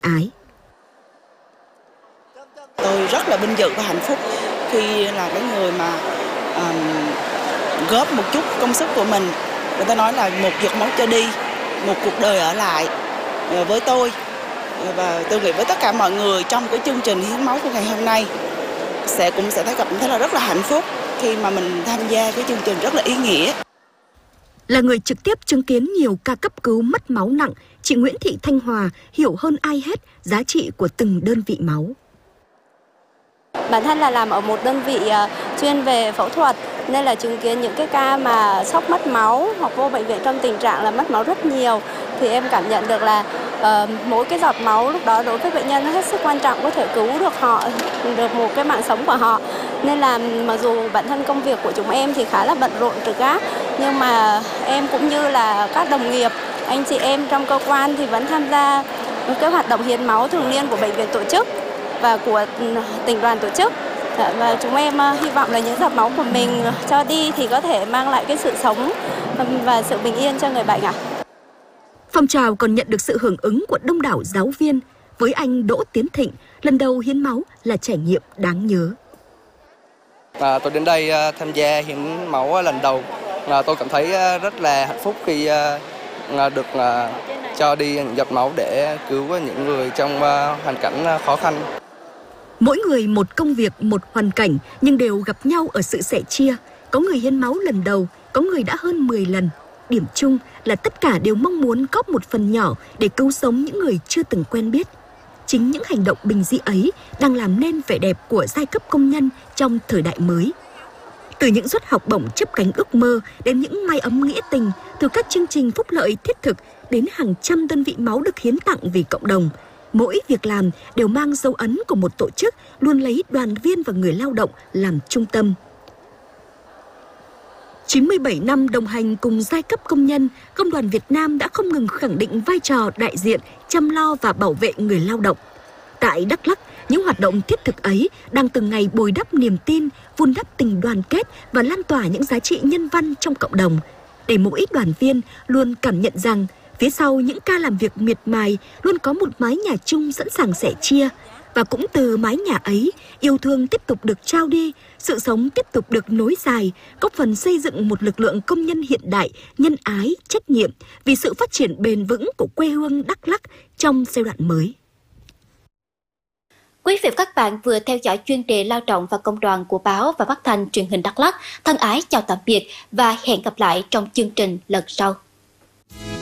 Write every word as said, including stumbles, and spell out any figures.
ái. Tôi rất là vinh dự và hạnh phúc khi là cái người mà um, góp một chút công sức của mình. Người ta nói là một giọt máu cho đi, một cuộc đời ở lại với tôi. Và tôi nghĩ với tất cả mọi người trong cái chương trình hiến máu của ngày hôm nay sẽ cũng sẽ thấy cảm thấy là rất là hạnh phúc khi mà mình tham gia cái chương trình rất là ý nghĩa. Là người trực tiếp chứng kiến nhiều ca cấp cứu mất máu nặng, chị Nguyễn Thị Thanh Hòa hiểu hơn ai hết giá trị của từng đơn vị máu. Bản thân là làm ở một đơn vị chuyên về phẫu thuật nên là chứng kiến những cái ca mà sốc mất máu hoặc vô bệnh viện trong tình trạng là mất máu rất nhiều, thì em cảm nhận được là uh, mỗi cái giọt máu lúc đó đối với bệnh nhân nó hết sức quan trọng, có thể cứu được họ, được một cái mạng sống của họ. Nên là mặc dù bản thân công việc của chúng em thì khá là bận rộn trực gác, nhưng mà em cũng như là các đồng nghiệp, anh chị em trong cơ quan thì vẫn tham gia cái hoạt động hiến máu thường niên của bệnh viện tổ chức và của tỉnh đoàn tổ chức. Và chúng em hy vọng là những giọt máu của mình cho đi thì có thể mang lại cái sự sống và sự bình yên cho người bệnh ạ. Phong trào còn nhận được sự hưởng ứng của đông đảo giáo viên. Với anh Đỗ Tiến Thịnh, lần đầu hiến máu là trải nghiệm đáng nhớ. À, tôi đến đây tham gia hiến máu lần đầu. À, tôi cảm thấy rất là hạnh phúc khi à, được à, cho đi những giọt máu để cứu những người trong hoàn cảnh khó khăn. Mỗi người một công việc, một hoàn cảnh nhưng đều gặp nhau ở sự sẻ chia. Có người hiến máu lần đầu, có người đã hơn mười lần. Điểm chung là tất cả đều mong muốn góp một phần nhỏ để cứu sống những người chưa từng quen biết. Chính những hành động bình dị ấy đang làm nên vẻ đẹp của giai cấp công nhân trong thời đại mới. Từ những suất học bổng chấp cánh ước mơ đến những mái ấm nghĩa tình, từ các chương trình phúc lợi thiết thực đến hàng trăm đơn vị máu được hiến tặng vì cộng đồng, mỗi việc làm đều mang dấu ấn của một tổ chức luôn lấy đoàn viên và người lao động làm trung tâm. chín mươi bảy năm đồng hành cùng giai cấp công nhân, Công đoàn Việt Nam đã không ngừng khẳng định vai trò đại diện, chăm lo và bảo vệ người lao động. Tại Đắk Lắk, những hoạt động thiết thực ấy đang từng ngày bồi đắp niềm tin, vun đắp tình đoàn kết và lan tỏa những giá trị nhân văn trong cộng đồng, để mỗi đoàn viên luôn cảm nhận rằng phía sau những ca làm việc miệt mài luôn có một mái nhà chung sẵn sàng sẻ chia. Và cũng từ mái nhà ấy, yêu thương tiếp tục được trao đi, sự sống tiếp tục được nối dài, góp phần xây dựng một lực lượng công nhân hiện đại, nhân ái, trách nhiệm vì sự phát triển bền vững của quê hương Đắk Lắk trong giai đoạn mới. Quý vị và các bạn vừa theo dõi chuyên đề lao động và công đoàn của báo và phát thanh truyền hình Đắk Lắk. Thân ái chào tạm biệt và hẹn gặp lại trong chương trình lần sau.